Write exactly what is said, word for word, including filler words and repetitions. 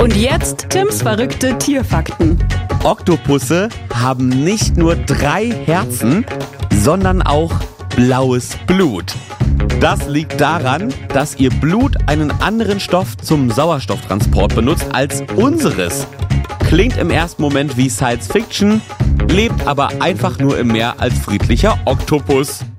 Und jetzt Tims verrückte Tierfakten. Oktopusse haben nicht nur drei Herzen, sondern auch blaues Blut. Das liegt daran, dass ihr Blut einen anderen Stoff zum Sauerstofftransport benutzt als unseres. Klingt im ersten Moment wie Science Fiction, lebt aber einfach nur im Meer als friedlicher Oktopus.